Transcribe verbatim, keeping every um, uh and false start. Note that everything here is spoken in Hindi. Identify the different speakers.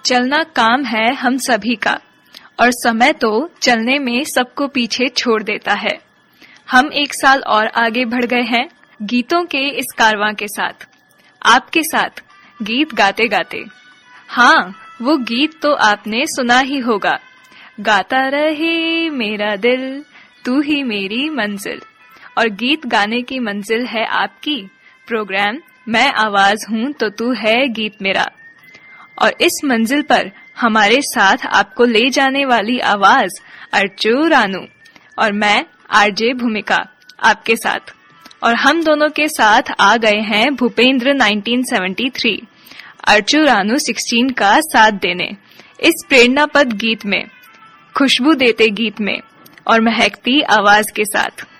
Speaker 1: चलना काम है हम सभी का, और समय तो चलने में सबको पीछे छोड़ देता है। हम एक साल और आगे बढ़ गए हैं गीतों के इस कारवां के साथ, आपके साथ गीत गाते गाते। हाँ, वो गीत तो आपने सुना ही होगा, गाता रहे मेरा दिल तू ही मेरी मंजिल। और गीत गाने की मंजिल है आपकी। प्रोग्राम मैं आवाज हूँ तो तू है गीत मेरा। और इस मंजिल पर हमारे साथ आपको ले जाने वाली आवाज अर्चू रानू और मैं आरजे भूमिका आपके साथ। और हम दोनों के साथ आ गए हैं Bhupendra nineteen seventy three, Archu Ranu सोलह का साथ देने इस प्रेरणापद गीत में, खुशबू देते गीत में और महकती आवाज के साथ।